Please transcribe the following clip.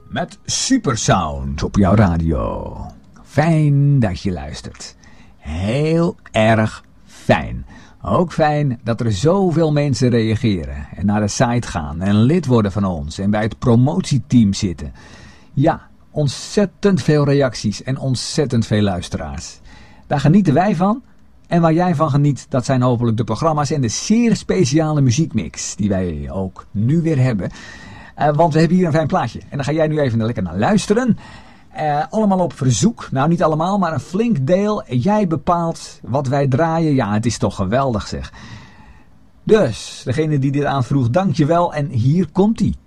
met Supersound op jouw radio. Fijn dat je luistert. Heel erg fijn. Ook fijn dat er zoveel mensen reageren en naar de site gaan en lid worden van ons en bij het promotieteam zitten. Ja, ontzettend veel reacties en ontzettend veel luisteraars. Daar genieten wij van. En waar jij van geniet, dat zijn hopelijk de programma's en de zeer speciale muziekmix die wij ook nu weer hebben. Want we hebben hier een fijn plaatje. En daar ga jij nu even lekker naar luisteren. Allemaal op verzoek. Nou, niet allemaal, maar een flink deel. Jij bepaalt wat wij draaien. Ja, het is toch geweldig zeg. Dus, degene die dit aanvroeg, dankjewel. En hier komt-ie.